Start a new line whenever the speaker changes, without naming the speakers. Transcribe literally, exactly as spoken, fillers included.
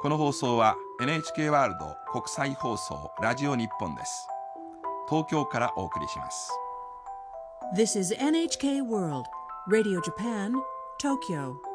この放送は エヌエイチケー ワールド国際放送ラジオ日本です。東京からお送りします。
This is エヌエイチケー World Radio Japan, Tokyo